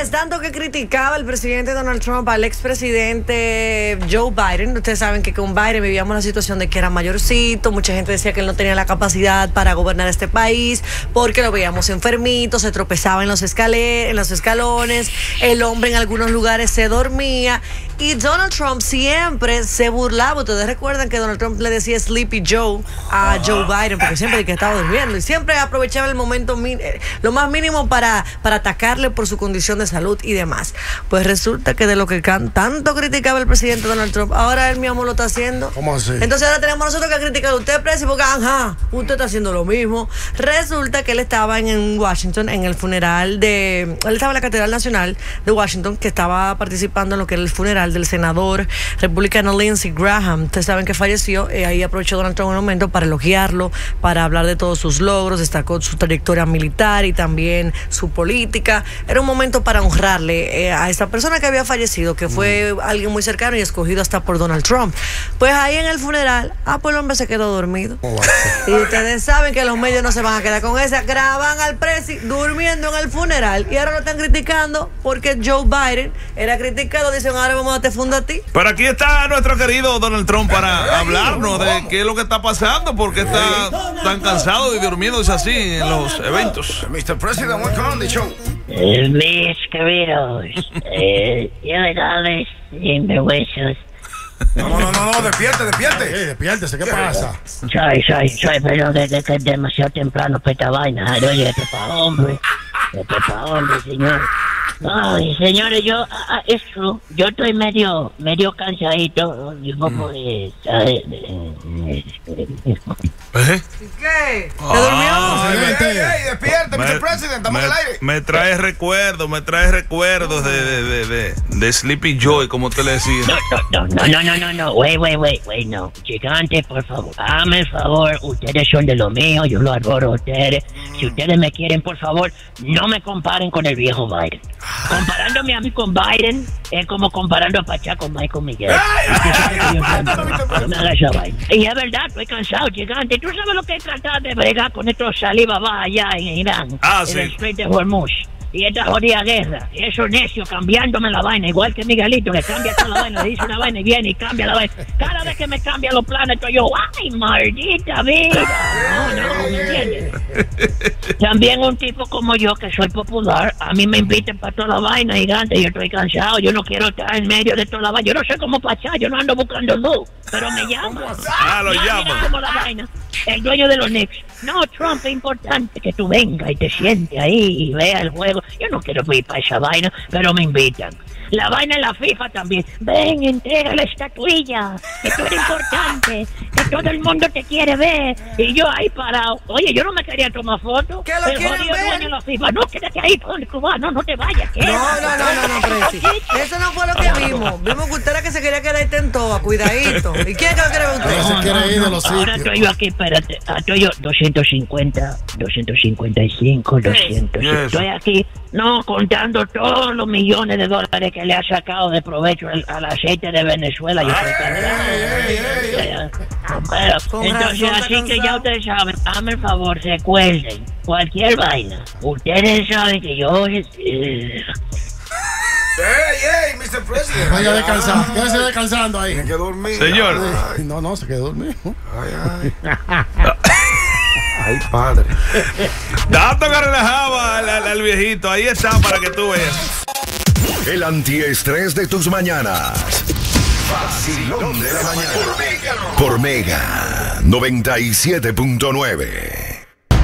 Señores, tanto que criticaba el presidente Donald Trump al expresidente Joe Biden. Ustedes saben que con Biden vivíamos la situación de que era mayorcito. Mucha gente decía que él no tenía la capacidad para gobernar este país porque lo veíamos enfermito, se tropezaba en los escalones, el hombre en algunos lugares se dormía. Y Donald Trump siempre se burlaba. Ustedes recuerdan que Donald Trump le decía Sleepy Joe a Joe Biden porque siempre que estaba durmiendo y siempre aprovechaba el momento lo más mínimo para atacarle por su condición de salud y demás. Pues resulta que de lo que tanto criticaba el presidente Donald Trump, ahora él mismo lo está haciendo. ¿Cómo así? Entonces ahora tenemos nosotros que criticar a usted, presidente, porque usted está haciendo lo mismo. Resulta que él estaba en Washington en el funeral él estaba en la Catedral Nacional de Washington, que estaba participando en lo que era el funeral del senador republicano Lindsey Graham. Ustedes saben que falleció. Ahí aprovechó Donald Trump un momento para elogiarlo, para hablar de todos sus logros, destacó su trayectoria militar y también su política. Era un momento para honrarle a esta persona que había fallecido, que fue alguien muy cercano y escogido hasta por Donald Trump. Pues ahí en el funeral, pues el hombre se quedó dormido. Y ustedes saben que los medios no se van a quedar con esa. Graban al presi durmiendo en el funeral y ahora lo están criticando porque Joe Biden era criticado. Dicen, ahora vamos a te funda a ti. Pero aquí está nuestro querido Donald Trump para hablarnos de qué es lo que está pasando, porque está tan cansado y durmiéndose así en los eventos. Mr. President, welcome on the show. Mis queridos, ilegales sinvergüenzas. No, despiértese, ¿qué pasa? Soy, pero desde que es demasiado temprano para esta vaina. Oye, este pa' hombre, señor. Ay, señores, yo estoy medio cansadito. Digo, pues, ¿Qué? ¿Te durmió? Ey, despierte, Mr. President, estamos al aire. Me trae recuerdos de Sleepy Joe, como usted le decía. No, wait, no. Gigante, por favor, hazme el favor, ustedes son de lo mío, yo lo adoro a ustedes. Si ustedes me quieren, por favor, no me comparen con el viejo Biden. Comparándome a mí con Biden es como comparando a Pachá con Michael Miguel. No me hagas esa vaina. Y es verdad, estoy cansado, Gigante. ¿Tú sabes lo que es tratar de bregar con estos salivabas allá en Irán? En el Strait de Hormuz. Y esta jodida guerra, y esos necios cambiándome la vaina, igual que Miguelito, que cambia toda la vaina, le dice una vaina y viene y cambia la vaina. Cada vez que me cambia los planes, estoy yo, ¡ay, maldita vida! No, ¿me entiendes? También un tipo como yo, que soy popular, a mí me inviten para toda la vaina, Gigante, yo estoy cansado, yo no quiero estar en medio de toda la vaina, yo no soy como Pachá, yo no ando buscando luz, pero me llaman. Lo llaman. Mira como la vaina, el dueño de los Knicks. No, Trump, es importante que tú vengas y te sientes ahí y veas el juego. Yo no quiero ir para esa vaina, pero me invitan. La vaina en la FIFA también. Ven, entrega la estatuilla, que tú eres importante, que todo el mundo te quiere ver. Y yo ahí parado. Oye, yo no me quería tomar fotos. ¿Qué lo quieren ver? Dueño de la FIFA. No, quédate ahí, cubano, no te vayas. No, Presi. Eso no fue lo que vimos. Vimos que usted era que se quería quedar en toa, cuidadito. ¿Y quién es que lo quiere ver usted? No se quiere ir de los Ahora sitios. estoy yo aquí, espérate. Estoy yo 250, 255, 200. Estoy aquí, contando todos los millones de dólares que le ha sacado de provecho al aceite de Venezuela. Yo soy entonces, así que ya ustedes saben, hazme el favor, recuerden, cualquier vaina, ustedes saben que yo... Ey, Mr. President. Vaya descansando, quédese descansando ahí. Se quedó dormido. Señor. Ay, no, se quedó dormido. Ay, padre. Tanto que relajaba al viejito. Ahí está para que tú veas. El antiestrés de tus mañanas. Vacilón de la mañana. Por Mega 97.9.